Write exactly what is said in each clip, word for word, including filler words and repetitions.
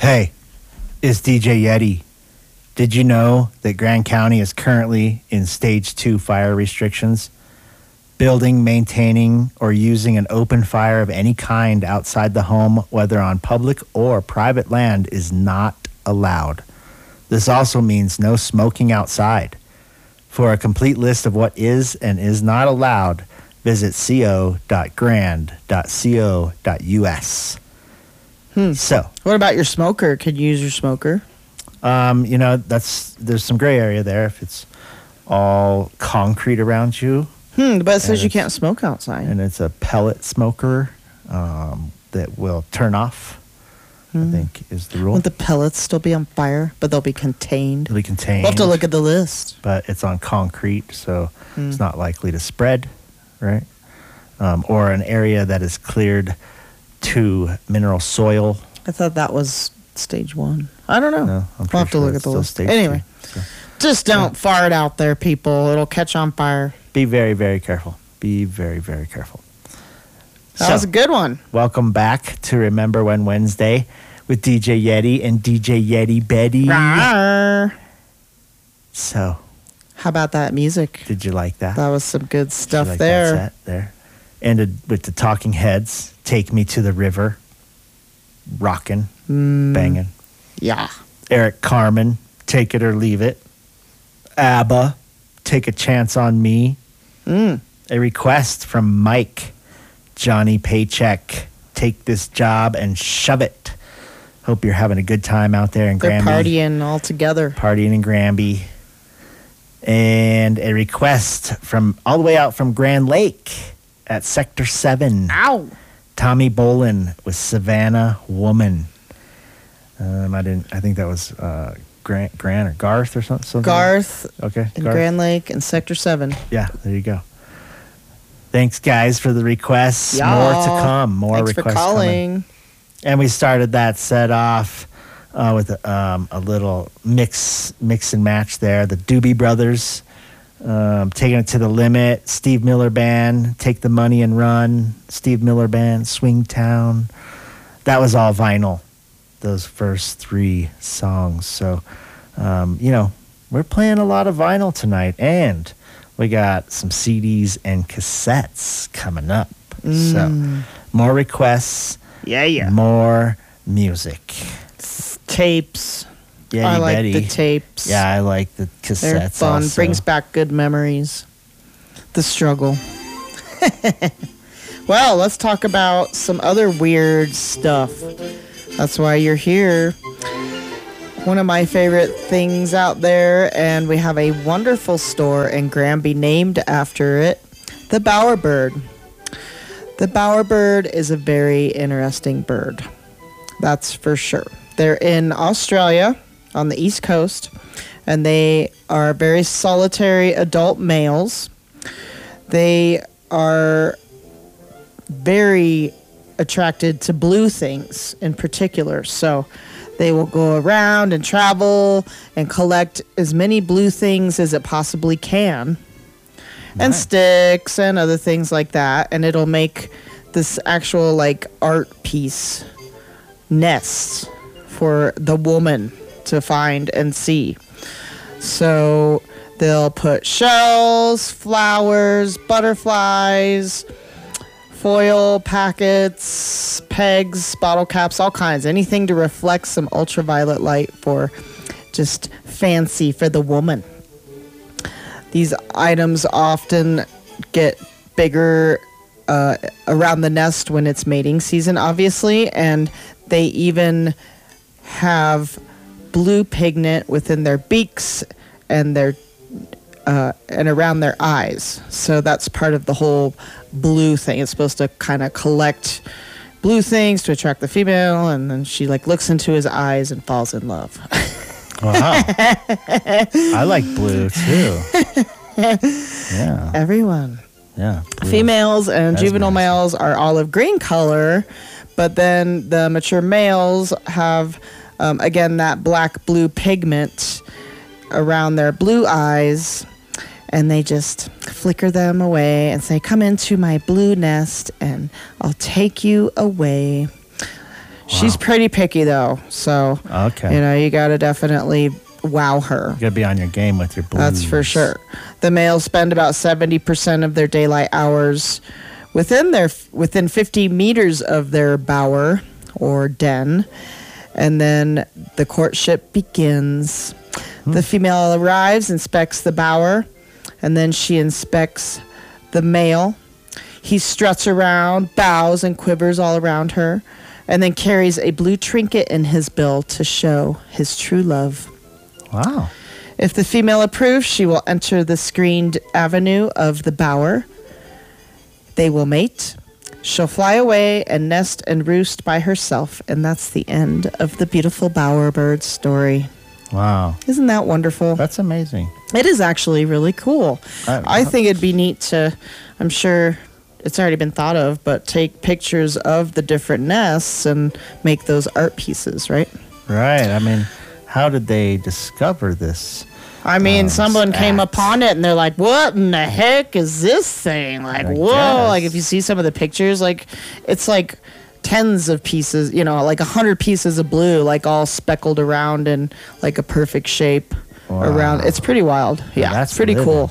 Hey, it's D J Yeti. Did you know that Grand County is currently in stage two fire restrictions? Building, maintaining, or using an open fire of any kind outside the home, whether on public or private land, is not allowed. This also means no smoking outside. For a complete list of what is and is not allowed, visit co dot grand dot co dot u s. Hmm. So, what about your smoker? Could you use your smoker? Um, you know, that's there's some gray area there if it's all concrete around you. Hmm, but it says you can't smoke outside. And it's a pellet smoker um, that will turn off, hmm. I think is the rule. Won't the pellets still be on fire, but they'll be contained? They'll be contained. We'll have to look at the list. But it's on concrete, so hmm. it's not likely to spread, right? Um, or an area that is cleared to mineral soil. I thought that was stage one. I don't know. No, I'm we'll have to sure look at the list. Anyway, two, so. just don't yeah. fart out there, people. It'll catch on fire. Be very, very careful. Be very, very careful. That so, was a good one. Welcome back to Remember When Wednesday with D J Yeti and D J Yeti Betty. Rawr. So, how about that music? Did you like that? That was some good stuff Did you like there. That set there. Ended with the Talking Heads. Take Me to the River. Rockin', mm. banging. Yeah. Eric Carmen, Take It or Leave It. ABBA, Take a Chance on Me. Mm. A request from Mike, Johnny Paycheck, Take This Job and Shove It. Hope you're having a good time out there in They're Granby. partying all together. Partying in Granby. And a request from all the way out from Grand Lake at Sector seven. Ow. Tommy Bolin with Savannah Woman. Um, I didn't. I think that was uh, Grant, Grant or Garth or something. something Garth. Like okay. In Garth. Grand Lake and Sector seven. Yeah, there you go. Thanks, guys, for the requests. Y'all. More to come. More Thanks requests for calling. coming. And we started that set off uh, with um, a little mix, mix and match there. The Doobie Brothers. Um, taking it to the limit. Steve Miller Band, Take the Money and Run. Steve Miller Band, Swing Town. That was all vinyl, those first three songs. So, um, you know, we're playing a lot of vinyl tonight. And we got some C Ds and cassettes coming up. Mm. So, more requests. Yeah, yeah. More music. Tapes. Yeah, I like Betty. the tapes. Yeah, I like the cassettes. They're fun. Also. Brings back good memories. The struggle. Well, let's talk about some other weird stuff. That's why you're here. One of my favorite things out there, and we have a wonderful store in Granby named after it, the Bowerbird. The Bowerbird is a very interesting bird. That's for sure. They're in Australia on the East Coast, and they are very solitary adult males. They are very attracted to blue things in particular, so they will go around and travel and collect as many blue things as it possibly can, nice. And sticks and other things like that, and it'll make this actual like art piece nest for the woman to find and see. So they'll put shells, flowers, butterflies, foil packets, pegs, bottle caps, all kinds. Anything to reflect some ultraviolet light for just fancy for the woman. These items often get bigger uh, around the nest when it's mating season, obviously, and they even have blue pigment within their beaks and their uh, and around their eyes. So that's part of the whole blue thing. It's supposed to kind of collect blue things to attract the female, and then she like looks into his eyes and falls in love. Wow. I like blue too. Yeah. Everyone. Yeah. Blue. Females and That's juvenile nice. males are olive green color, but then the mature males have, um, again, that black blue pigment around their blue eyes, and they just flicker them away and say, "Come into my blue nest and I'll take you away." She's pretty picky, though. So, Okay. you know, you got to definitely wow her. You got to be on your game with your blues. That's for sure. The males spend about seventy percent of their daylight hours within their within fifty meters of their bower or den, and then the courtship begins. Hmm. The female arrives, inspects the bower, and then she inspects the male. He struts around, bows, and quivers all around her, and then carries a blue trinket in his bill to show his true love. Wow. If the female approves, she will enter the screened avenue of the bower. They will mate. She'll fly away and nest and roost by herself, and that's the end of the beautiful bowerbird story. Wow. Isn't that wonderful? That's amazing. It is actually really cool. I, I think it'd be neat to, I'm sure it's already been thought of, but take pictures of the different nests and make those art pieces, right? Right. I mean, how did they discover this? I mean, um, someone came act? upon it and they're like, what in the heck is this thing? Like, I whoa. guess. Like, if you see some of the pictures, like, it's like tens of pieces, you know, like a hundred pieces of blue, like all speckled around in like a perfect shape Wow. around. It's pretty wild. Yeah, that's it's pretty living. cool.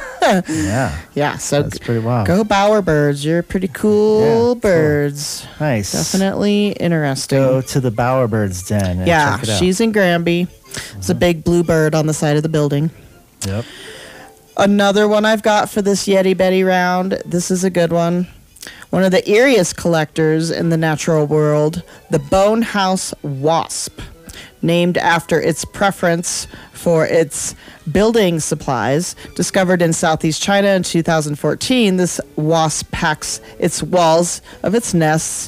Yeah. Yeah, so That's pretty wild. go bowerbirds. You're pretty cool Yeah, cool. birds. Nice. Definitely interesting. Go to the bowerbird's den and yeah, check it out. she's in Granby. There's a big blue bird on the side of the building. Yep. Another one I've got for this Yeti Betty round. This is a good one. One of the eeriest collectors in the natural world, the Bone House Wasp. Named after its preference for its building supplies. Discovered in southeast China in two thousand fourteen, this wasp packs its walls of its nests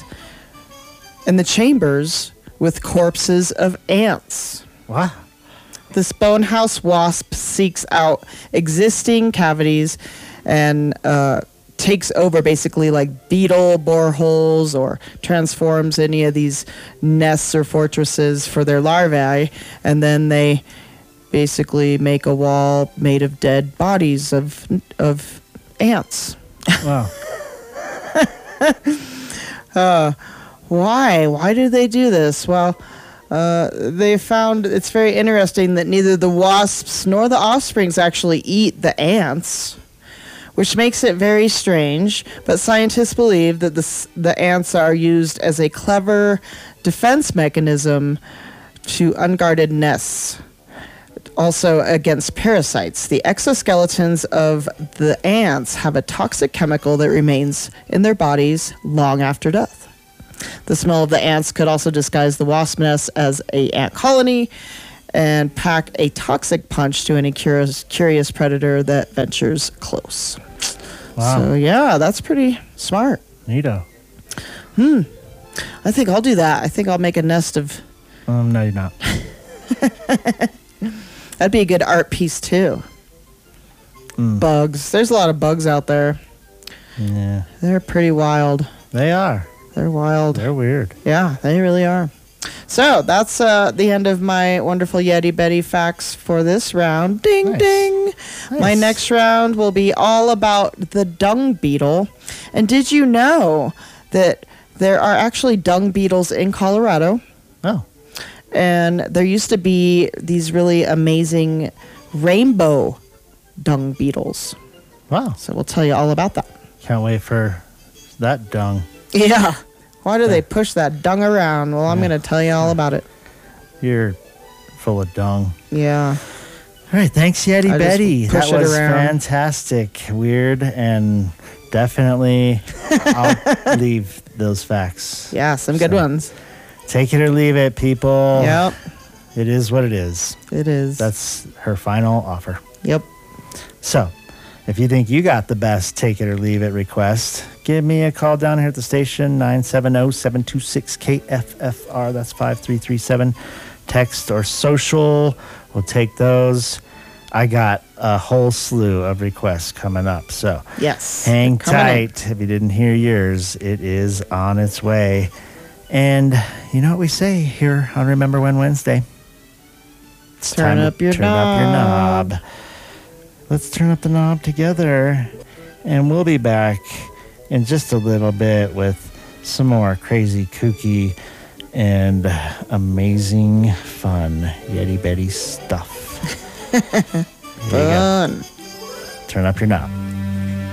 in the chambers with corpses of ants. Wow. This bone house wasp seeks out existing cavities and uh, takes over basically like beetle boreholes or transforms any of these nests or fortresses for their larvae, and then they basically make a wall made of dead bodies of of ants. Wow. uh, why? Why do they do this? Well, uh, they found it's very interesting that neither the wasps nor the offsprings actually eat the ants, which makes it very strange. But scientists believe that the, the ants are used as a clever defense mechanism to unguarded nests. Also against parasites. The exoskeletons of the ants have a toxic chemical that remains in their bodies long after death. The smell of the ants could also disguise the wasp nest as a ant colony and pack a toxic punch to any curious, curious predator that ventures close. Wow. So, yeah, that's pretty smart. Neato. Hmm. I think I'll do that. I think I'll make a nest of... Um, no, you're not. That'd be a good art piece, too. Mm. Bugs. There's a lot of bugs out there. Yeah. They're pretty wild. They are. They're wild. They're weird. Yeah, they really are. So that's uh, the end of my wonderful Yeti Betty facts for this round. Ding, Nice. ding. Nice. My next round will be all about the dung beetle. And did you know that there are actually dung beetles in Colorado? Oh. And there used to be these really amazing rainbow dung beetles. Wow. So we'll tell you all about that. Can't wait for that dung. Yeah. Why do they push that dung around? Well, I'm Yeah. going to tell you all about it. You're full of dung. Yeah. All right, thanks, Yeti I just Betty. push That it was around. fantastic, weird, and definitely I'll leave those facts. Yeah, some good So, ones. Take it or leave it, people. Yep, It is what it is. it is. That's her final offer. Yep. So, if you think you got the best take it or leave it request, give me a call down here at the station, nine seven zero, seven two six, K F F R. That's five three three seven. Text or social, we'll take those. I got a whole slew of requests coming up, so Yes. hang Coming in. tight. If you didn't hear yours, it is on its way. And you know what we say here on Remember When Wednesday? It's Turn time to up your turn up your knob. knob. Let's turn up the knob together, and we'll be back in just a little bit with some more crazy, kooky, and amazing fun Yeti Betty stuff. There you go. Fun. Turn up your knob.